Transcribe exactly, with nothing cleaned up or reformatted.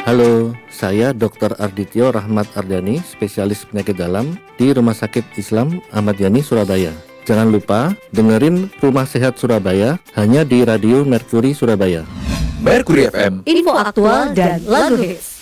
Halo, saya dokter Ardityo Rahmat Ardani, spesialis penyakit dalam di Rumah Sakit Islam Ahmad Yani, Surabaya. Jangan lupa dengerin Rumah Sehat Surabaya hanya di Radio Mercury Surabaya. Mercury F M, info aktual dan lagu hits.